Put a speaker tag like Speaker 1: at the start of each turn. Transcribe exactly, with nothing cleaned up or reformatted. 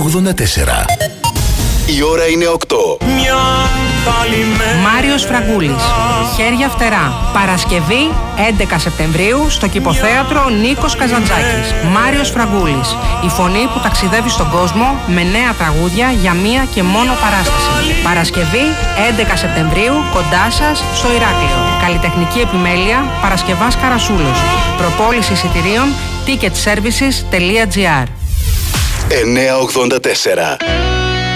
Speaker 1: ογδόντα τέσσερα. Η ώρα είναι οκτώ.
Speaker 2: Μάριος Φραγκούλης. Χέρια φτερά. Παρασκευή έντεκα Σεπτεμβρίου στο Κηποθέατρο Νίκος Καζαντζάκης. Μάριος Φραγκούλης. Η φωνή που ταξιδεύει στον κόσμο με νέα τραγούδια για μία και μόνο παράσταση. Παρασκευή έντεκα Σεπτεμβρίου κοντά σας στο Ηράκλειο. Καλλιτεχνική επιμέλεια Παρασκευάς Καρασούλος. Προπόληση εισιτηρίων ticket services τελεία τζι άρ.
Speaker 1: εννιακόσια ογδόντα τέσσερα.